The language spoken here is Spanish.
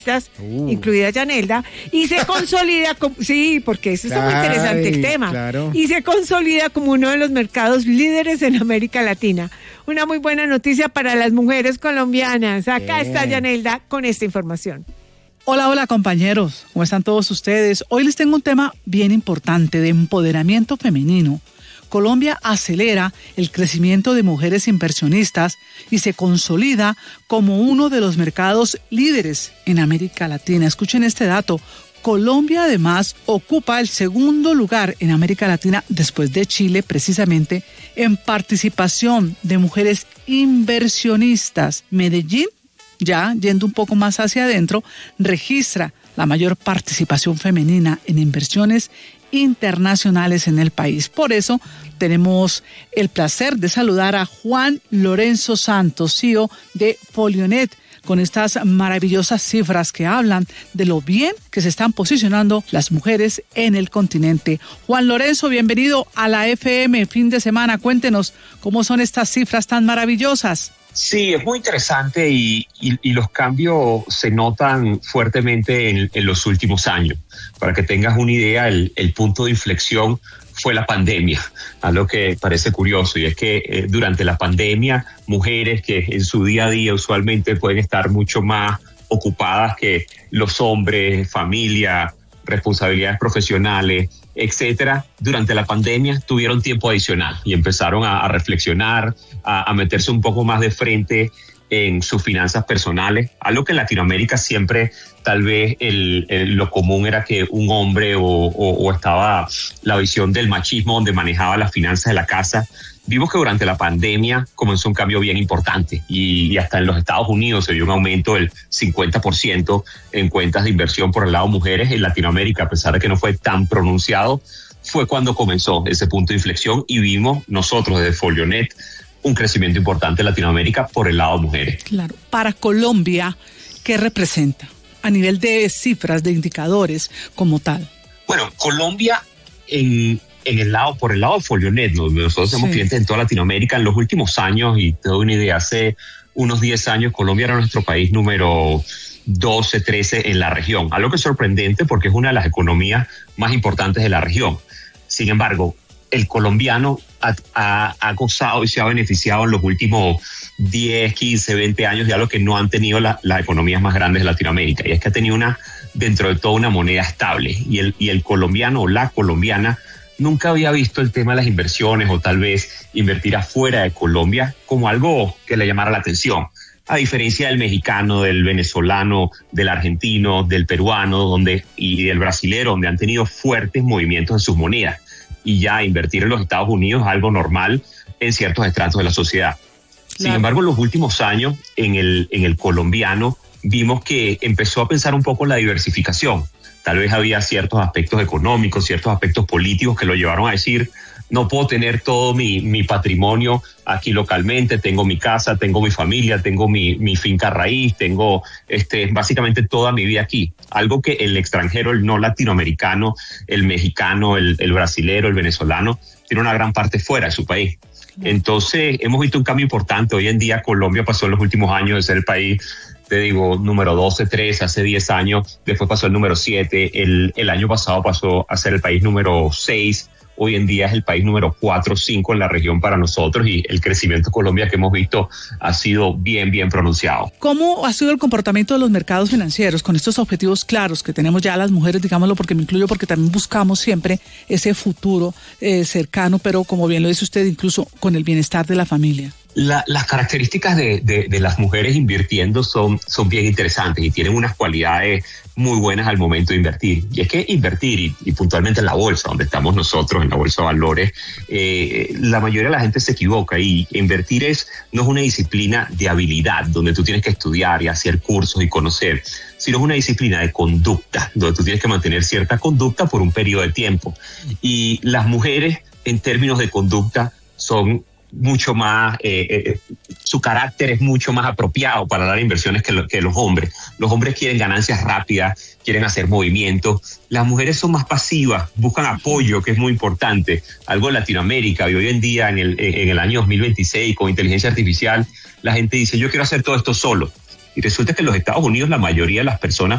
incluida Yanelda, y se consolida como, sí, porque eso está muy interesante el tema, claro. Y se consolida como uno de los mercados líderes en América Latina. Una muy buena noticia para las mujeres colombianas. Acá está Yanelda con esta información. Hola compañeros, ¿cómo están todos ustedes? Hoy les tengo un tema bien importante de empoderamiento femenino. Colombia acelera el crecimiento de mujeres inversionistas y se consolida como uno de los mercados líderes en América Latina. Escuchen este dato. Colombia además ocupa el segundo lugar en América Latina después de Chile, precisamente en participación de mujeres inversionistas. Medellín, ya yendo un poco más hacia adentro, registra la mayor participación femenina en inversiones internacionales en el país. Por eso tenemos el placer de saludar a Juan Lorenzo Santos, CEO de Folionet, con estas maravillosas cifras que hablan de lo bien que se están posicionando las mujeres en el continente. Juan Lorenzo, bienvenido a la FM Fin de Semana. Cuéntenos cómo son estas cifras tan maravillosas. Sí, es muy interesante y los cambios se notan fuertemente en los últimos años. Para que tengas una idea, el punto de inflexión fue la pandemia, algo que parece curioso, y es que durante la pandemia, mujeres que en su día a día usualmente pueden estar mucho más ocupadas que los hombres, familia, responsabilidades profesionales, etcétera, durante la pandemia tuvieron tiempo adicional y empezaron a reflexionar, a meterse un poco más de frente en sus finanzas personales, algo que en Latinoamérica siempre tal vez lo común era que un hombre o estaba la visión del machismo donde manejaba las finanzas de la casa. Vimos que durante la pandemia comenzó un cambio bien importante y hasta en los Estados Unidos se vio un aumento del 50% en cuentas de inversión por el lado de mujeres. En Latinoamérica, a pesar de que no fue tan pronunciado, fue cuando comenzó ese punto de inflexión y vimos nosotros desde Folionet un crecimiento importante en Latinoamérica por el lado de mujeres. Claro. Para Colombia, ¿qué representa a nivel de cifras, de indicadores como tal? Bueno, Colombia por el lado de Folionet, nosotros somos clientes en toda Latinoamérica. En los últimos años, y te doy una idea, hace unos 10 años Colombia era nuestro país número 12, 13 en la región. Algo que es sorprendente porque es una de las economías más importantes de la región. Sin embargo, el colombiano ha gozado y se ha beneficiado en los últimos 10, 15, 20 años de algo que no han tenido las economías más grandes de Latinoamérica. Y es que ha tenido dentro de todo una moneda estable. Y el colombiano o la colombiana nunca había visto el tema de las inversiones o tal vez invertir afuera de Colombia como algo que le llamara la atención. A diferencia del mexicano, del venezolano, del argentino, del peruano y del brasilero, donde han tenido fuertes movimientos en sus monedas. Y ya invertir en los Estados Unidos es algo normal en ciertos estratos de la sociedad. Claro. Sin embargo, en los últimos años, en el colombiano, vimos que empezó a pensar un poco en la diversificación. Tal vez había ciertos aspectos económicos, ciertos aspectos políticos que lo llevaron a decir, no puedo tener todo mi patrimonio aquí localmente, tengo mi casa, tengo mi familia, tengo mi finca raíz, tengo básicamente toda mi vida aquí. Algo que el extranjero, el no latinoamericano, el mexicano, el brasilero, el venezolano, tiene una gran parte fuera de su país. Entonces hemos visto un cambio importante. Hoy en día Colombia pasó en los últimos años de ser el país, te digo, número 12, 13, hace 10 años, después pasó el número 7, el año pasado pasó a ser el país número 6, hoy en día es el país número 4 o 5 en la región para nosotros y el crecimiento de Colombia que hemos visto ha sido bien pronunciado. ¿Cómo ha sido el comportamiento de los mercados financieros con estos objetivos claros que tenemos ya las mujeres, digámoslo porque me incluyo, porque también buscamos siempre ese futuro cercano, pero como bien lo dice usted, incluso con el bienestar de la familia? Las características de las mujeres invirtiendo son bien interesantes y tienen unas cualidades muy buenas al momento de invertir. Y es que invertir, y puntualmente en la bolsa, donde estamos nosotros, en la bolsa de valores, la mayoría de la gente se equivoca y invertir no es una disciplina de habilidad, donde tú tienes que estudiar y hacer cursos y conocer, sino es una disciplina de conducta, donde tú tienes que mantener cierta conducta por un periodo de tiempo. Y las mujeres, en términos de conducta, son mucho más, su carácter es mucho más apropiado para dar inversiones que los hombres. Los hombres quieren ganancias rápidas, quieren hacer movimientos. Las mujeres son más pasivas, buscan apoyo, que es muy importante. Algo en Latinoamérica y hoy en día en el año 2026 con inteligencia artificial, la gente dice yo quiero hacer todo esto solo. Y resulta que en los Estados Unidos la mayoría de las personas